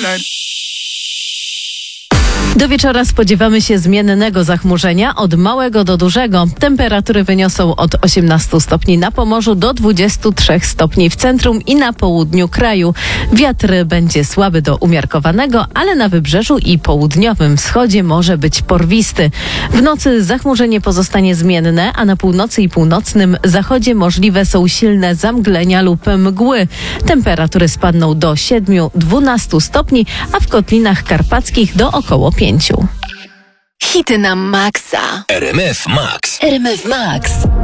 Do wieczora spodziewamy się zmiennego zachmurzenia od małego do dużego. Temperatury wyniosą od 18 stopni na Pomorzu do 23 stopni w centrum i na południu kraju. Wiatr będzie słaby do umiarkowanego, ale na wybrzeżu i południowym wschodzie może być porwisty. W nocy zachmurzenie pozostanie zmienne, a na północy i północnym zachodzie możliwe są silne zamglenia lub mgły. Temperatury spadną do 7-12 stopni, a w kotlinach karpackich do około 5. Hity na maksa. RMF Max. RMF Max.